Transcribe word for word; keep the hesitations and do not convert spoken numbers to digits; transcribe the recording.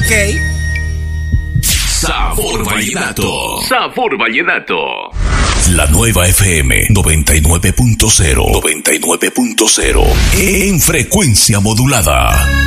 Ok. Sabor Vallenato. Sabor Vallenato. La nueva F M noventa y nueve punto cero. noventa y nueve punto cero. En frecuencia modulada.